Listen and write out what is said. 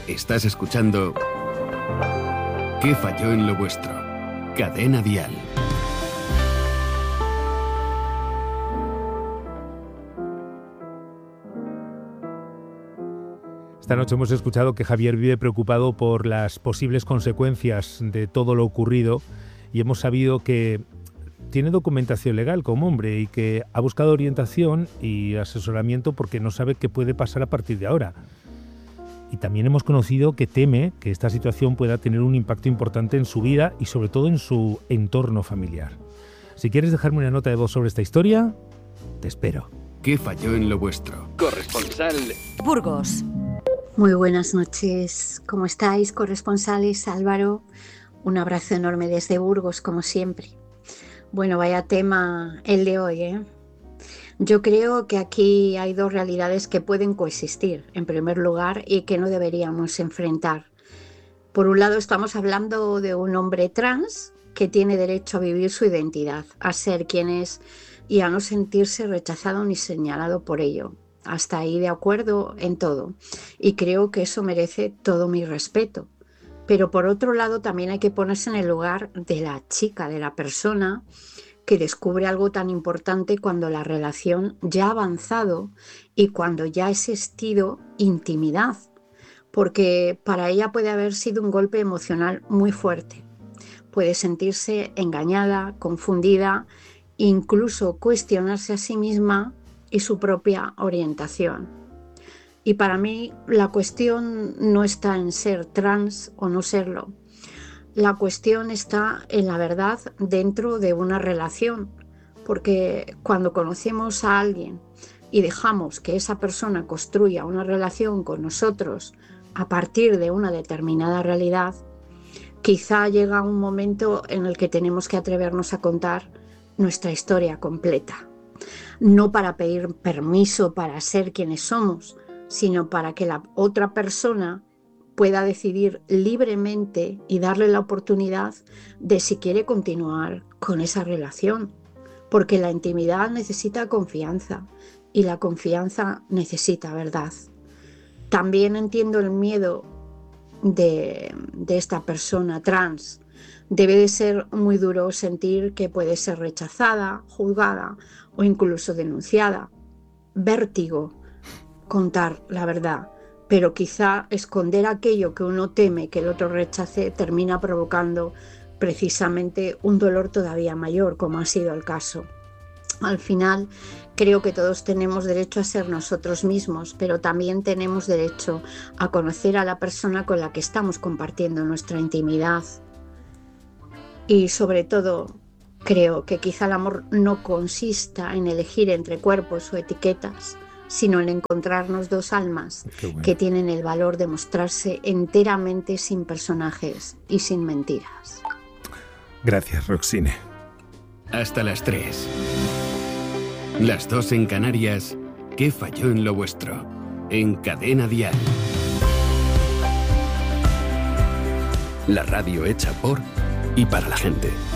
Estás escuchando ¿Qué falló en lo vuestro? Cadena Dial. Esta noche hemos escuchado que Javier vive preocupado por las posibles consecuencias de todo lo ocurrido y hemos sabido que tiene documentación legal como hombre y que ha buscado orientación y asesoramiento porque no sabe qué puede pasar a partir de ahora. Y también hemos conocido que teme que esta situación pueda tener un impacto importante en su vida y sobre todo en su entorno familiar. Si quieres dejarme una nota de voz sobre esta historia, te espero. ¿Qué falló en lo vuestro? Corresponsal Burgos. Muy buenas noches. ¿Cómo estáis, corresponsales? Álvaro, un abrazo enorme desde Burgos, como siempre. Bueno, vaya tema el de hoy, ¿eh? Yo creo que aquí hay dos realidades que pueden coexistir, en primer lugar, y que no deberíamos enfrentar. Por un lado, estamos hablando de un hombre trans que tiene derecho a vivir su identidad, a ser quien es y a no sentirse rechazado ni señalado por ello. Hasta ahí de acuerdo en todo. Y creo que eso merece todo mi respeto. Pero por otro lado, también hay que ponerse en el lugar de la chica, de la persona que descubre algo tan importante cuando la relación ya ha avanzado y cuando ya ha existido intimidad, porque para ella puede haber sido un golpe emocional muy fuerte. Puede sentirse engañada, confundida, incluso cuestionarse a sí misma y su propia orientación. Y para mí la cuestión no está en ser trans o no serlo. La cuestión está en la verdad dentro de una relación, porque cuando conocemos a alguien y dejamos que esa persona construya una relación con nosotros a partir de una determinada realidad, quizá llega un momento en el que tenemos que atrevernos a contar nuestra historia completa. No para pedir permiso para ser quienes somos, sino para que la otra persona pueda decidir libremente y darle la oportunidad de si quiere continuar con esa relación. Porque la intimidad necesita confianza y la confianza necesita verdad. También entiendo el miedo de esta persona trans. Debe de ser muy duro sentir que puede ser rechazada, juzgada o incluso denunciada. Vértigo contar la verdad. Pero quizá esconder aquello que uno teme que el otro rechace termina provocando precisamente un dolor todavía mayor, como ha sido el caso. Al final, creo que todos tenemos derecho a ser nosotros mismos, pero también tenemos derecho a conocer a la persona con la que estamos compartiendo nuestra intimidad. Y sobre todo, creo que quizá el amor no consista en elegir entre cuerpos o etiquetas, sino en encontrarnos dos almas que tienen el valor de mostrarse enteramente sin personajes y sin mentiras. Gracias, Roxine. Hasta las 3. Las 2 en Canarias. ¿Qué falló en lo vuestro? En Cadena Dial. La radio hecha por y para la gente.